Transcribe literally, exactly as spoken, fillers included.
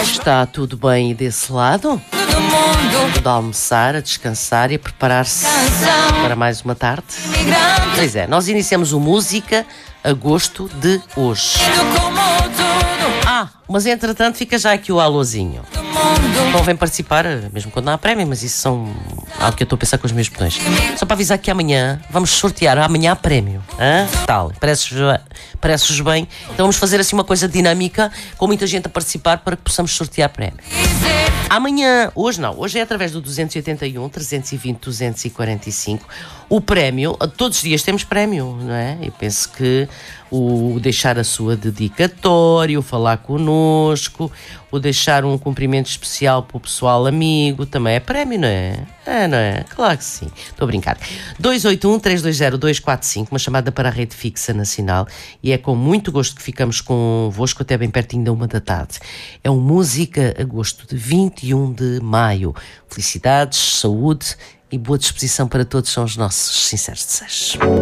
Está tudo bem desse lado? Tudo a almoçar, a descansar e a preparar-se para mais uma tarde? Pois é, nós iniciamos o Música a gosto de hoje. Ah, mas entretanto fica já aqui o alôzinho. Convém participar, mesmo quando não há prémio, mas isso são algo que eu estou a pensar com os meus botões. Só para avisar que amanhã vamos sortear, amanhã há prémio. Hã? Que tal? Parece-vos parece bem? Então vamos fazer assim uma coisa dinâmica, com muita gente a participar para que possamos sortear prémio. Amanhã, hoje não, hoje é através do duzentos e oitenta e um, trezentos e vinte, duzentos e quarenta e cinco. O prémio, todos os dias temos prémio, não é? Eu penso que o deixar a sua dedicatória, o falar connosco, o deixar um cumprimento especial para o pessoal amigo, também é prémio, não é? É, não é? Claro que sim. Estou a brincar. dois oito um, três dois zero, dois quatro cinco, uma chamada para a rede fixa nacional, e é com muito gosto que ficamos convosco até bem pertinho da uma da tarde. É um Música a gosto de vinte e um de maio. Felicidades, saúde e boa disposição para todos são os nossos sinceros desejos.